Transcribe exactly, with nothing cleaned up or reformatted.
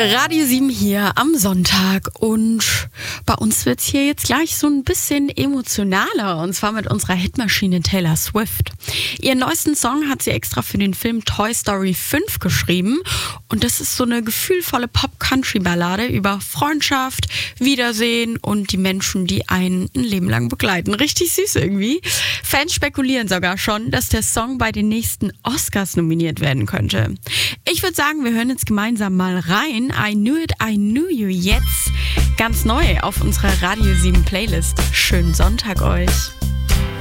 Radio sieben hier am Sonntag und bei uns wird's hier jetzt gleich so ein bisschen emotionaler und zwar mit unserer Hitmaschine Taylor Swift. Ihren neuesten Song hat sie extra für den Film Toy Story fünf geschrieben und das ist so eine gefühlvolle Pop-Country-Ballade über Freundschaft, Wiedersehen und die Menschen, die einen ein Leben lang begleiten. Richtig süß irgendwie. Fans spekulieren sogar schon, dass der Song bei den nächsten Oscars nominiert werden könnte. Ich würde sagen, wir hören jetzt gemeinsam mal rein. I Knew It, I Knew You jetzt ganz neu auf unserer Radio sieben Playlist. Schönen Sonntag euch.